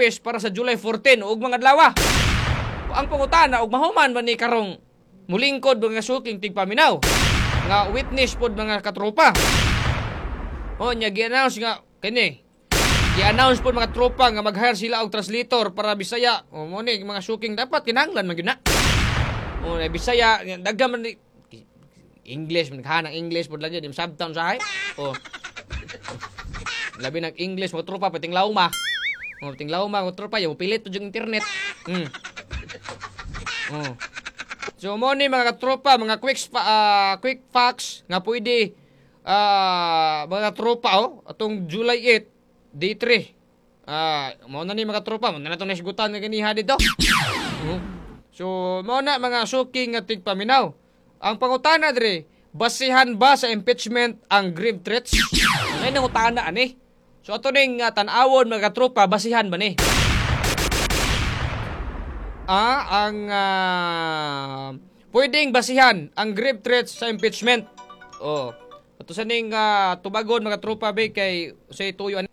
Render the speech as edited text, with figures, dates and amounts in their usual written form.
office para sa July 14 ug mga adlaw. Ang pangutana og mahuman man ni karong mulingkod mga suking tigpaminaw nga witness pod mga katropa. O nya gi-announce nga kini. Gi-announce pod mga tropa nga mag-hire sila og translator para Bisaya. O mo ni mga suking dapat kinahanglan man gyud na. O na Bisaya daghan man English man kanang English pod lang gyud subtown sa hay. O labi nag English mo tropa pating lawma. Mo pating lawma mo tropa yo pilit pod yung internet. Oh. So mo ni mga tropa, mga quick facts nga pwede mga tropa atong July 8, day 3. Mo na ni mga tropa, mo na natong nasigutan nga ganiha dito. So mo na mga suking nga tigpaminaw. Ang pangutana dire, basihan ba sa impeachment ang grave threats? Ay nang utana ani. So ato ning tan-awon mga tropa, basihan ba ni? Pwedeng basihan ang grave threats sa impeachment. Ito sa ning tubagon mga tropa ba kay say tuyo